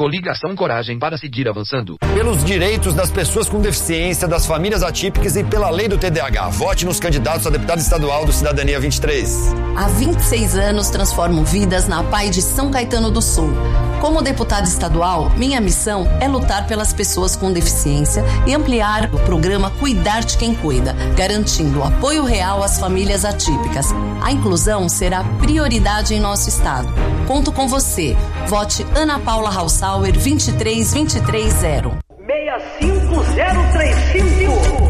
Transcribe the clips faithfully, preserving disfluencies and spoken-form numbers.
Coligação Coragem para seguir avançando. Pelos direitos das pessoas com deficiência, das famílias atípicas e pela lei do T D A H. Vote nos candidatos a deputado estadual do Cidadania vinte e três. Há vinte e seis anos transformo vidas na A P A I de São Caetano do Sul. Como deputada estadual, minha missão é lutar pelas pessoas com deficiência e ampliar o programa Cuidar de Quem Cuida, garantindo apoio real às famílias atípicas. A inclusão será prioridade em nosso estado. Conto com você. Vote Ana Paula Hausauer vinte e três vinte e três zero. seis cinco zero três cinco.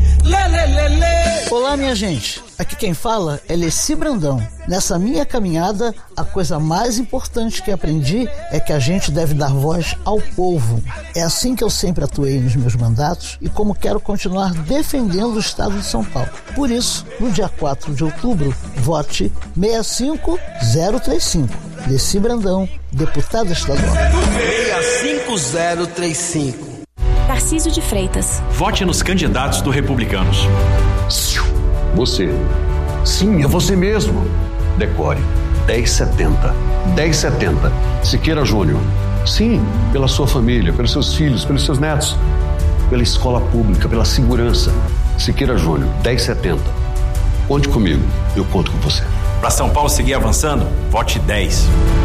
Olá, minha gente. Aqui quem fala é Leci Brandão. Nessa minha caminhada, a coisa mais importante que aprendi é que a gente deve dar voz ao povo. É assim que eu sempre atuei nos meus mandatos e como quero continuar defendendo o estado de São Paulo. Por isso, no dia quatro de outubro, vote seis cinco zero três cinco. Leci Brandão, deputada estadual. seis cinco zero três cinco. Tarcísio de Freitas. Vote nos candidatos do Republicanos. Você. Sim, é você mesmo. Decore. dez setenta. dez setenta. Siqueira Júnior. Sim, pela sua família, pelos seus filhos, pelos seus netos. Pela escola pública, pela segurança. Siqueira Júnior. dez setenta. Conte comigo. Eu conto com você. Para São Paulo seguir avançando, vote dez.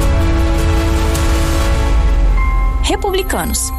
Republicanos.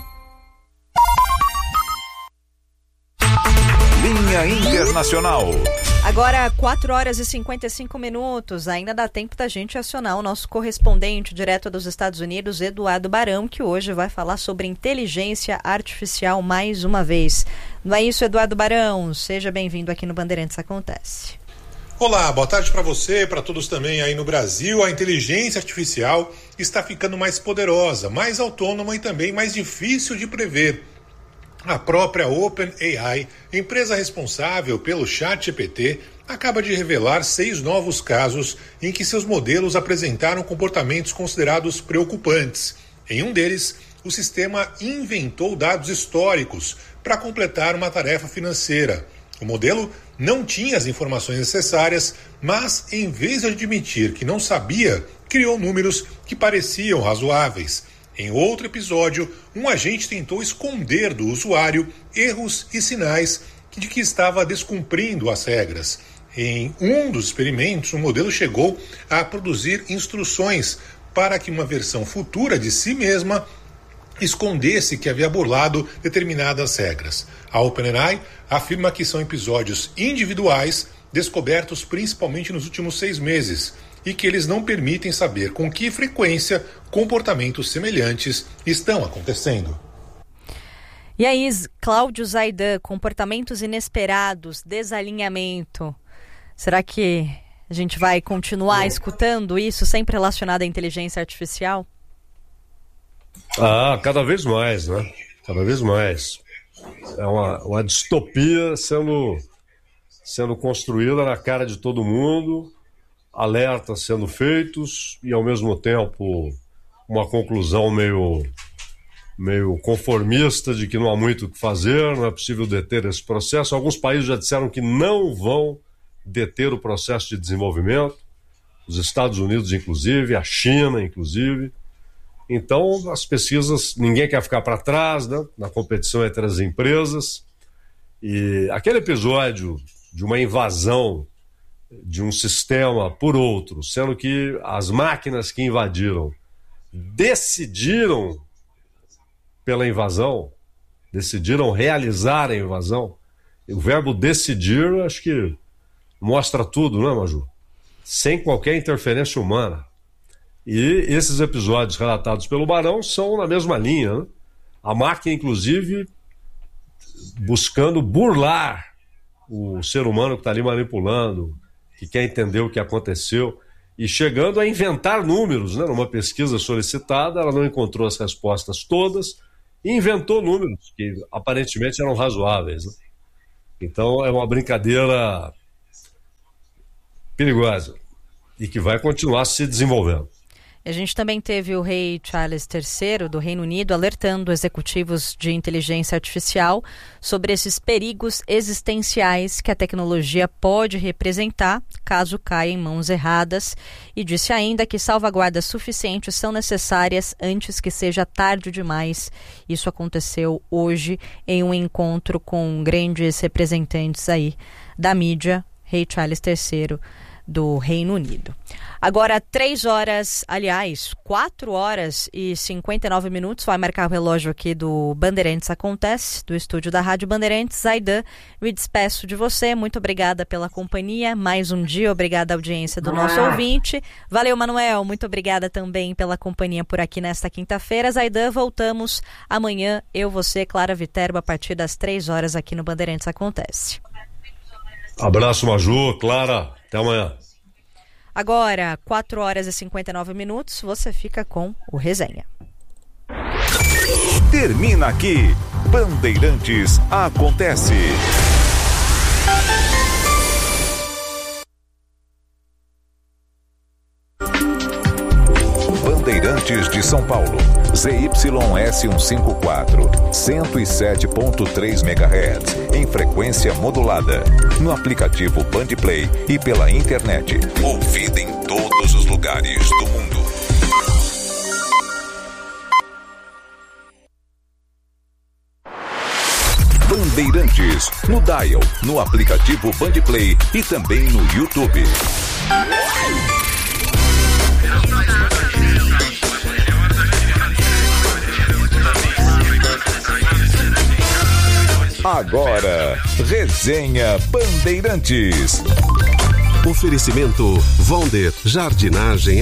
Linha Internacional. Agora, quatro horas e cinquenta e cinco minutos. Ainda dá tempo da gente acionar o nosso correspondente direto dos Estados Unidos, Eduardo Barão, que hoje vai falar sobre inteligência artificial mais uma vez. Não é isso, Eduardo Barão? Seja bem-vindo aqui no Bandeirantes Acontece. Olá, boa tarde para você, para todos também aí no Brasil. A inteligência artificial está ficando mais poderosa, mais autônoma e também mais difícil de prever. A própria OpenAI, empresa responsável pelo ChatGPT, acaba de revelar seis novos casos em que seus modelos apresentaram comportamentos considerados preocupantes. Em um deles, o sistema inventou dados históricos para completar uma tarefa financeira. O modelo não tinha as informações necessárias, mas, em vez de admitir que não sabia, criou números que pareciam razoáveis. Em outro episódio, um agente tentou esconder do usuário erros e sinais de que estava descumprindo as regras. Em um dos experimentos, o modelo chegou a produzir instruções para que uma versão futura de si mesma escondesse que havia burlado determinadas regras. A OpenAI afirma que são episódios individuais descobertos principalmente nos últimos seis meses e que eles não permitem saber com que frequência comportamentos semelhantes estão acontecendo. E aí, Cláudio Zaidan, comportamentos inesperados, desalinhamento. Será que a gente vai continuar escutando isso sempre relacionado à inteligência artificial? Ah, cada vez mais, né? Cada vez mais. É uma, uma distopia sendo, sendo construída na cara de todo mundo, alertas sendo feitos e, ao mesmo tempo, uma conclusão meio, meio conformista de que não há muito o que fazer, não é possível deter esse processo. Alguns países já disseram que não vão deter o processo de desenvolvimento, os Estados Unidos, inclusive, a China, inclusive. Então, as pesquisas, ninguém quer ficar para trás, né, na competição entre as empresas. E aquele episódio de uma invasão de um sistema por outro, sendo que as máquinas que invadiram decidiram pela invasão, decidiram realizar a invasão. E o verbo decidir, acho que mostra tudo, né, Maju? Sem qualquer interferência humana. E esses episódios relatados pelo Barão são na mesma linha, né? A máquina, inclusive, buscando burlar o ser humano que está ali manipulando, que quer entender o que aconteceu, e chegando a inventar números, né? Numa pesquisa solicitada, ela não encontrou as respostas todas e inventou números que aparentemente eram razoáveis, né? Então é uma brincadeira perigosa e que vai continuar se desenvolvendo. A gente também teve o rei Charles terceiro do Reino Unido alertando executivos de inteligência artificial sobre esses perigos existenciais que a tecnologia pode representar caso caia em mãos erradas, e disse ainda que salvaguardas suficientes são necessárias antes que seja tarde demais. Isso aconteceu hoje em um encontro com grandes representantes aí da mídia, rei Charles terceiro do Reino Unido. Agora, três horas, aliás, quatro horas e cinquenta e nove minutos, vai marcar o relógio aqui do Bandeirantes Acontece, do estúdio da Rádio Bandeirantes. Zaidan, me despeço de você, muito obrigada pela companhia, mais um dia, obrigada à audiência do nosso ah. ouvinte. Valeu, Manuel, muito obrigada também pela companhia por aqui nesta quinta-feira. Zaidan, voltamos amanhã, eu, você, Clara Viterbo, a partir das três horas aqui no Bandeirantes Acontece. Abraço, Maju, Clara, até amanhã. Agora, quatro horas e cinquenta e nove minutos, você fica com o Resenha. Termina aqui, Bandeirantes Acontece. Bandeirantes de São Paulo, Z Y S cento e cinquenta e quatro, cento e sete ponto três megahertz, em frequência modulada, no aplicativo Bandplay e pela internet, ouvida em todos os lugares do mundo. Bandeirantes, no Dial, no aplicativo Bandplay e também no YouTube. Agora, Resenha Bandeirantes. Oferecimento Vonder Jardinagem